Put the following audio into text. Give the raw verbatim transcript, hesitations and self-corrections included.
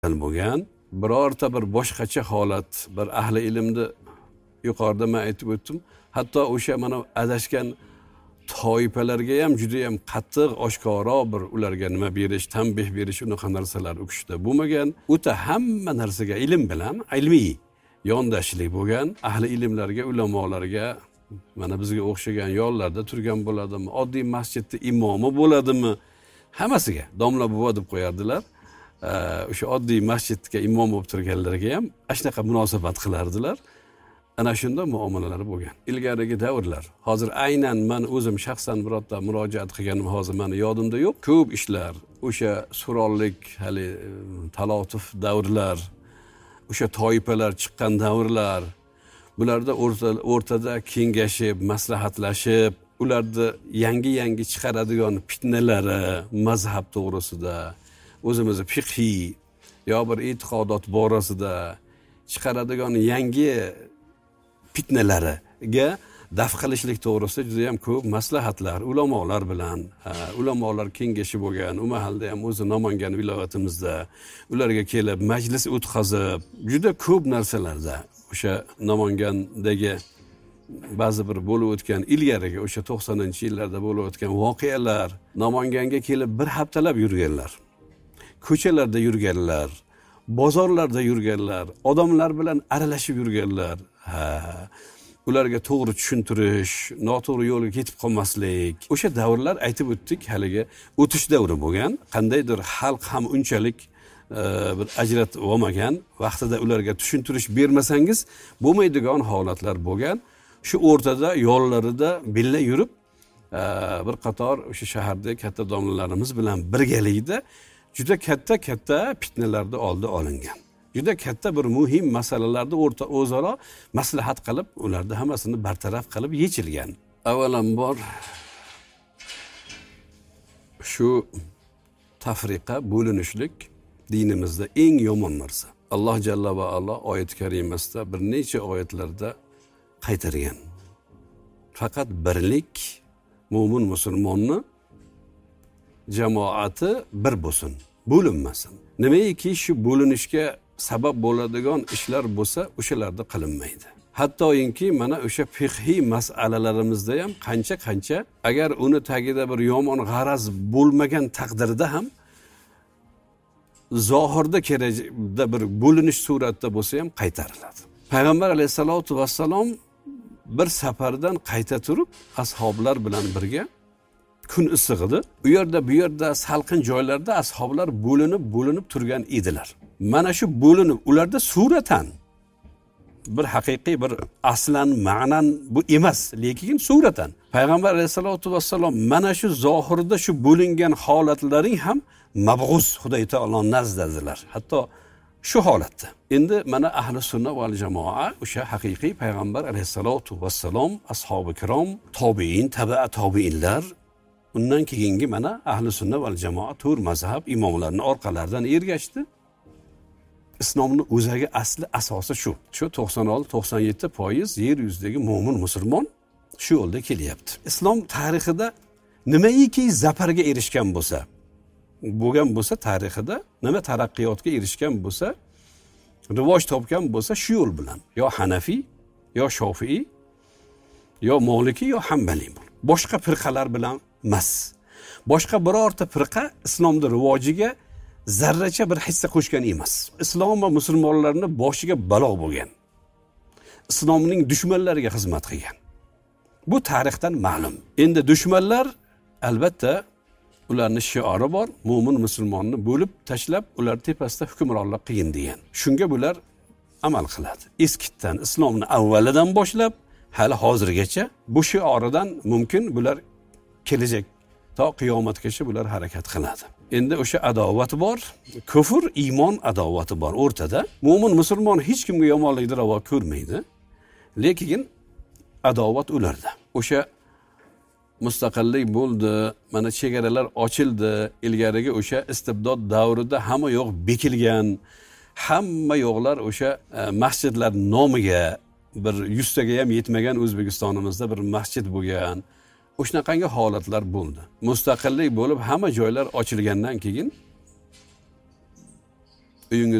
bo'lgan. Birorta bir boshqacha holat, bir ahli ilmni yuqorida men aytib o'tdim. Hatto o'sha mana adashgan toifalarga ham juda ham qattiq, oshkora bir ularga nima berish, tanbeh berish, unaqa narsalar o'qishda bo'lmagan. O'ta hamma narsaga ilm bilan, ilmiy yondashlik bo'lgan. Ahli ilmlarga, ulamolarga, mana bizga o'xshagan yo'llarda turgan bo'ladimi, oddiy masjidda imomi bo'ladimi, hammasiga domla buva deb qo'yardilar. O'sha oddiy masjidga imom bo'lib turganlarga ham shunaqa munosabat qilardilar. Ana shunda muomalalar bo'lgan. Ilgarigi davrlar. Hozir aynan men o'zim shaxsan birorta murojaat qilganim hozir meni yodimda yo'q. Ko'p ishlar, o'sha surollik, hali talotuf davrlar, o'sha toifalar chiqqan davrlar, bularda o'rtada kengashib, maslahatlashib, ularda yangi-yangi chiqaradigan fitnalari mazhab to'g'risida, o'zimizni fiqhiy yo bir e'tiqodot borasida chiqaradigan yangi fitnalariga daf qilishlik to'g'risida juda ham ko'p maslahatlar ulamolar bilan, ulamolar kengashi bo'lgan. U mahalda ham o'zi Namangan viloyatimizda ularga kelib majlis o'tkazib, juda ko'p narsalarda o'sha Namangandagi ba'zi bir bo'lib o'tgan ilgarigi o'sha to'qsoninchi yillarda bo'lib o'tgan voqealar, Namanganga kelib bir haftalab yurganlar. Ko'chalarda yurganlar, bozorlarda yurganlar, odamlar bilan aralashib yurganlar. Ha, ularga to'g'ri tushuntirish, noto'g'ri yo'lga ketib qolmaslik. O'sha davrlar aytib o'tdik, haligi o'tish davri bo'lgan. Qandaydir xalq ham unchalik bir ajratib olmagan, vaqtida ularga tushuntirish bermasangiz bo'lmaydigan holatlar bo'lgan. Shu o'rtada yo'llarida billa yurib, bir qator o'sha shahardagi katta domlalarimiz bilan birgalikda juda katta-katta fitnalarda oldi olingan. Juda katta bir muhim masalalarda o'rta o'zaro maslahat qilib, ularni hammasini bartaraf qilib yechilgan. Avvalambor shu tafriqa, bo'linishlik dinimizda eng yomon narsa. Alloh jalla va ala oyat karimasida bir necha oyatlarda qaytargan. Faqat birlik mo'min musulmonni jamoati bir bo'lsin, bo'linmasin. Nimaiki shu bo'linishga sabab bo'ladigan ishlar bo'lsa, o'shalarda qilinmaydi. Hattoyinki mana o'sha fiqhiy masalalarimizda ham qancha-qancha agar uni tagida bir yomon g'araz bo'lmagan taqdirda ham zohirda kerakda bir bo'linish suratda bo'lsa ham qaytariladi. Payg'ambar alayhisolatu vassalom bir safardan qayta turib ashoblar bilan birga kun issiq edi. U yerda bu yerda salqin joylarda ashoblar bo'linib bo'linib turgan edilar. Mana shu bo'linib ularda suratan bir haqiqiy bir aslan ma'nan bu emas, lekin suratan Payg'ambar alayhisolatu vassalom mana shu zohirda shu bo'lingan holatlaring ham mabg'uz Xudoy taolo nazdadilar. Hatto shu holatda. Endi mana ahli sunna val jamoa o'sha haqiqiy Payg'ambar alayhisolatu vassalom, ashabi kirom, tobiin, tabi'a tobiinlar, undan keyingi mana ahli sunna val jamoa tur mazhab imomlarining orqalaridan ergashdi. Islomning o'zagi asli asosi shu. Shu to'qson olti to'qson yetti foiz yer yuzidagi mo'min musulmon shu yo'lda kelyapti. Islom tarixida nimaiki zafarga erishgan bo'lsa, bo'lgan bo'lsa tarixida nima taraqqiyotga erishgan bo'lsa, rivoj topgan bo'lsa shu yo'l bilan. Yo Hanafi, yo Shofiy, yo Maliki, yo Hanbali. Boshqa firqalar bilan emas. Boshqa birorta firqa islomning rivojiga zarracha bir hissa qo'shgan emas. Islom va musulmonlarning boshiga balo bo'lgan. Islomning dushmanlariga xizmat qilgan. Bu tarixdan ma'lum. Endi dushmanlar albatta ularning shiori bor, mo'min musulmonni bo'lib tashlab, ular tepasida hukmronlik qilin degan. Shunga bular amal qiladi. Eskitdan islomni avvalidan boshlab hali hozirgacha bu shioridan mumkin bular kelajak to qiyomatgacha bular harakat qiladi. Endi o'sha adovat bor, kufr, iymon adovati bor o'rtada. Mo'min musulmon hech kimga yomonlikni ravo ko'rmaydi, lekin adovat ularda. O'sha mustaqillik bo'ldi, mana chegaralar ochildi, ilgarigi o'sha istibdod davrida hamma yo'q bekilgan, hamma yo'qlar o'sha masjidlar nomiga bir yuztaga ham yetmagan O'zbekistonimizda bir masjid bo'lgan. O'shanaqangi holatlar bo'ldi. Mustaqillik bo'lib hamma joylar ochilgandan keyin uyingiz